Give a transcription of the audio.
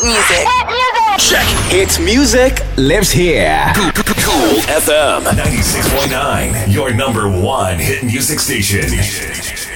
music. Check. Hit music lives here. Cool FM 96.9, your number one hit music station.